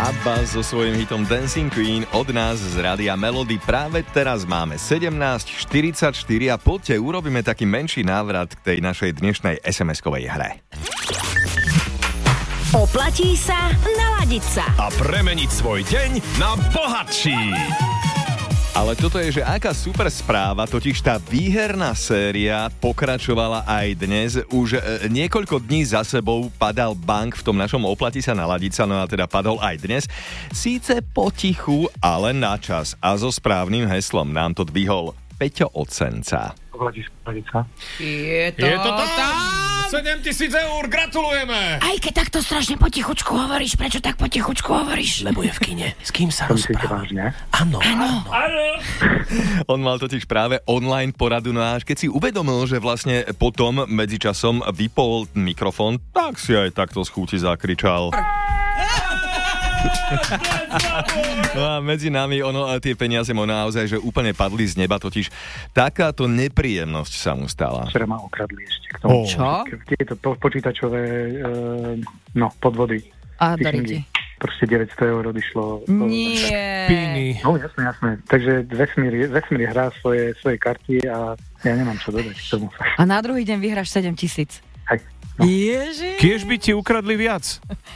ABBA so svojím hitom Dancing Queen od nás z Rádia Melody. Práve teraz máme 17:44 a poďte, urobíme taký menší návrat k tej našej dnešnej SMS-kovej hre. Oplatí sa naladiť sa a premeniť svoj deň na bohatší. Ale toto je, že aká super správa, totiž tá výherná séria pokračovala aj dnes. Už niekoľko dní za sebou padal bank v tom našom Oplatí sa naladiť sa, no a teda padol aj dnes. Síce potichu, ale na čas. A so správnym heslom nám to dvihol Peťo od Senca. Oplatí sa naladiť sa. Je to tam! 7 000 eur, gratulujeme! Aj keď takto strašne potichučku hovoríš, prečo tak potichučku hovoríš? Lebo je v kine. S kým sa To myslíte rozpráva? vážne? Áno. On mal totiž práve online poradu, no a až keď si uvedomil, že vlastne potom medzičasom vypol mikrofón, tak si aj takto z chúti zakričal. No a medzi nami tie peniaze mu naozaj, že úplne padli z neba, totiž takáto nepríjemnosť sa mu stala. Včera ma okradli ešte k tomu. Čo? Tieto počítačové podvody. A phishing. darite. Proste 900 eur odišlo. Nie. Píny. No jasné. Takže vesmír hrá svoje karty a ja nemám čo dodať k tomu. A na druhý deň vyhráš 7 000. Hej. No. Ježiš. Kiež by ti ukradli viac.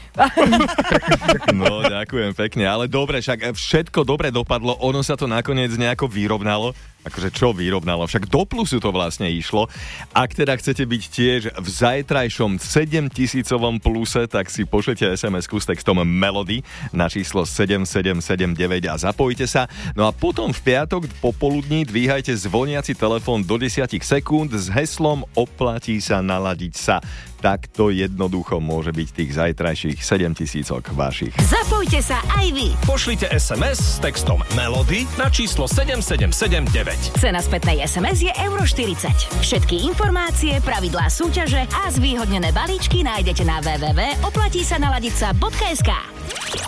No, ďakujem pekne, ale dobre, však všetko dobre dopadlo, ono sa to nakoniec nejako vyrovnalo. Akože čo vyrovnalo? Však do plusu to vlastne išlo. Ak teda chcete byť tiež v zajtrajšom 7 000 pluse, tak si pošlete SMS-ku s textom Melody na číslo 7779 a zapojte sa. No a potom v piatok popoludní dvíhajte zvoniaci telefón do 10 sekúnd s heslom Oplatí sa naladiť sa. Takto jednoducho môže byť tých zajtrajších 7 000 vašich. Zapojte sa aj vy. Pošlite SMS s textom Melody na číslo 7779. Cena spätnej SMS je €40. Všetky informácie, pravidlá súťaže a zvýhodnené balíčky nájdete na www.oplatísanaladica.sk.